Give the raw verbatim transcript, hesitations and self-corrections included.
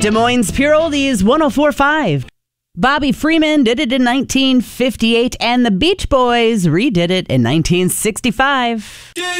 Des Moines Pure Oldies one oh four point five. Bobby Freeman did it in nineteen fifty-eight, and the Beach Boys redid it in nineteen sixty-five.